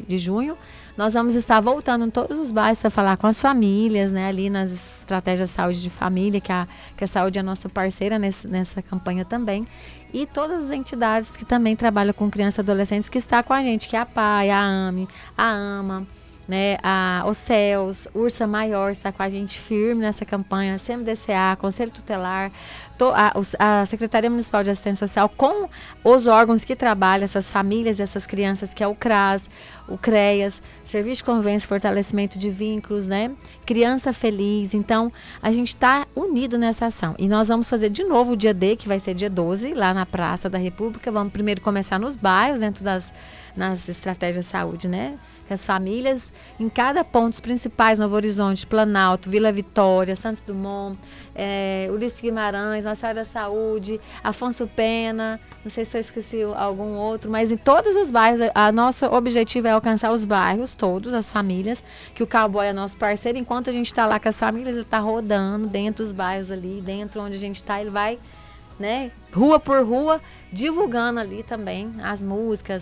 de junho, nós vamos estar voltando em todos os bairros para falar com as famílias, né? Ali nas estratégias de saúde de família, que a saúde é a nossa parceira nessa campanha também. E todas as entidades que também trabalham com crianças e adolescentes que está com a gente, que é a PAI, a AME, a AMA, né, a OCELS, Ursa Maior está com a gente firme nessa campanha, CMDCA, Conselho Tutelar, a Secretaria Municipal de Assistência Social, com os órgãos que trabalham essas famílias e essas crianças, que é o CRAS, o CREAS, Serviço de Convivência e Fortalecimento de Vínculos, né? Criança Feliz. Então, a gente está unido nessa ação. E nós vamos fazer de novo o dia D, que vai ser dia 12, lá na Praça da República. Vamos primeiro começar nos bairros, dentro nas estratégias de saúde, né? As famílias em cada ponto, os principais, Novo Horizonte, Planalto, Vila Vitória, Santos Dumont, Ulisses Guimarães, Nossa Senhora da Saúde, Afonso Pena, não sei se eu esqueci algum outro, mas em todos os bairros, nosso objetivo é alcançar os bairros todos, as famílias, que o Cowboy é nosso parceiro, enquanto a gente está lá com as famílias, ele está rodando dentro dos bairros ali, dentro onde a gente está, ele vai, né, rua por rua, divulgando ali também as músicas,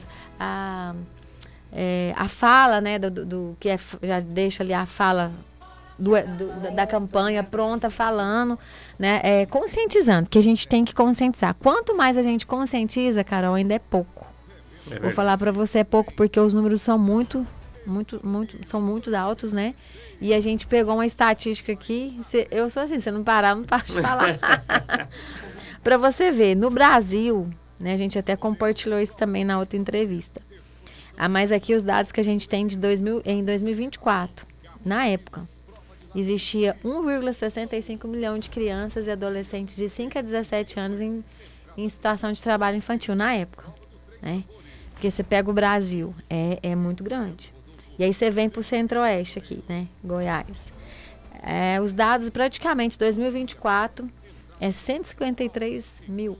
a fala, né, que já deixa ali a fala da campanha pronta, falando, né, conscientizando, que a gente tem que conscientizar. Quanto mais a gente conscientiza, Carol, ainda é pouco. Vou falar para você, é pouco, porque os números são muito altos, né? E a gente pegou uma estatística aqui, eu sou assim, se não parar, não paro de falar. Para você ver, no Brasil, né, a gente até compartilhou isso também na outra entrevista. Mas aqui os dados que a gente tem em 2024, na época, existia 1,65 milhão de crianças e adolescentes de 5 a 17 anos em situação de trabalho infantil, na época, né? Porque você pega o Brasil, é muito grande. E aí você vem para o Centro-Oeste aqui, né? Goiás. Os dados, praticamente, 2024, é 153 mil.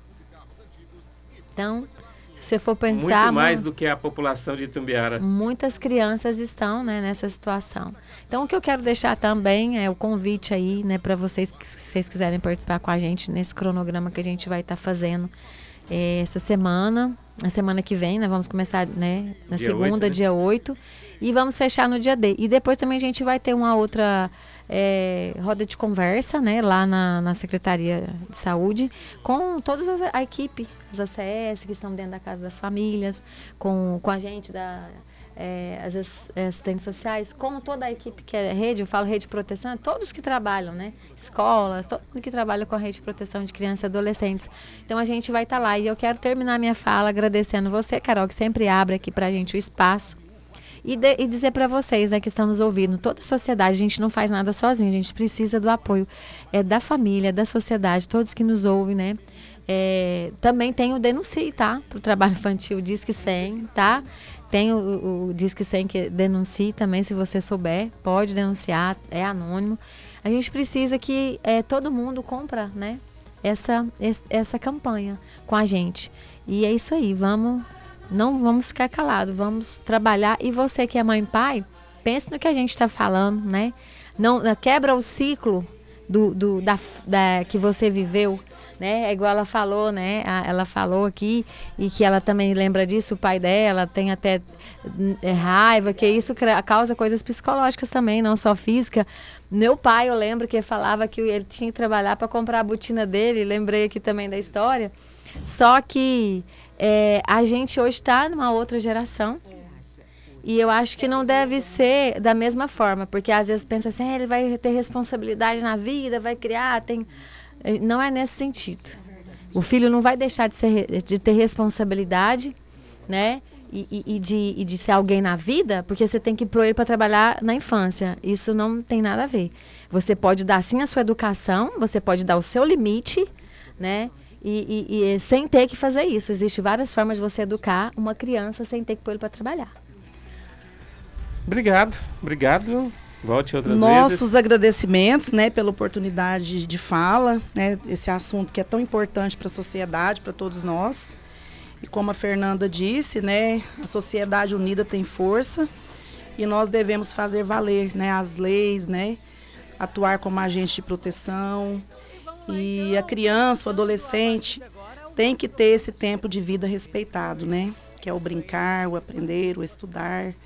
Então, se você for pensar... Muito mais do que a população de Itumbiara. Muitas crianças estão, né, nessa situação. Então, o que eu quero deixar também é o convite aí, né, para vocês, que se vocês quiserem participar com a gente nesse cronograma que a gente vai estar fazendo essa semana. Na semana que vem, né, vamos começar, né, na segunda, 8, né? Dia 8. E vamos fechar no dia D. E depois também a gente vai ter uma outra roda de conversa, né, lá na Secretaria de Saúde, com toda a equipe, as ACS que estão dentro da Casa das Famílias, com a gente as assistentes sociais, com toda a equipe que é rede, eu falo rede de proteção, todos que trabalham, né? Escolas, todo mundo que trabalha com a rede de proteção de crianças e adolescentes. Então a gente vai estar lá. E eu quero terminar minha fala agradecendo você, Carol, que sempre abre aqui pra gente o espaço. E dizer para vocês, né, que estão nos ouvindo, toda a sociedade, a gente não faz nada sozinho, a gente precisa do apoio da família, da sociedade, todos que nos ouvem, né? Também tem o Denuncie, tá? Para o trabalho infantil, Disque 100, tá? Tem o Disque 100 que denuncie também, se você souber, pode denunciar, é anônimo. A gente precisa que todo mundo compra, né, essa campanha com a gente. E é isso aí, não vamos ficar calados, vamos trabalhar. E você que é mãe e pai, pense no que a gente está falando, né? Não quebra o ciclo que você viveu, né? É igual ela falou, né? Ela falou aqui, e que ela também lembra disso, o pai dela tem até raiva, que isso causa coisas psicológicas também, não só física. Meu pai, eu lembro que falava que ele tinha que trabalhar para comprar a botina dele, lembrei aqui também da história. Só que a gente hoje está numa outra geração. E eu acho que não deve ser da mesma forma, porque às vezes pensa assim, ele vai ter responsabilidade na vida, vai criar, não é nesse sentido. O filho não vai deixar de ter responsabilidade, né? E de ser alguém na vida, porque você tem que pôr ele para trabalhar na infância. Isso não tem nada a ver. Você pode dar sim a sua educação, você pode dar o seu limite, né? E sem ter que fazer isso. Existem várias formas de você educar uma criança sem ter que pôr ele para trabalhar. Obrigado. Volte outras vezes. Nossos agradecimentos, né, pela oportunidade de fala, né, esse assunto que é tão importante para a sociedade, para todos nós. E como a Fernanda disse, né, a sociedade unida tem força e nós devemos fazer valer, né, as leis, né, atuar como agente de proteção. E a criança, o adolescente, tem que ter esse tempo de vida respeitado, né, que é o brincar, o aprender, o estudar.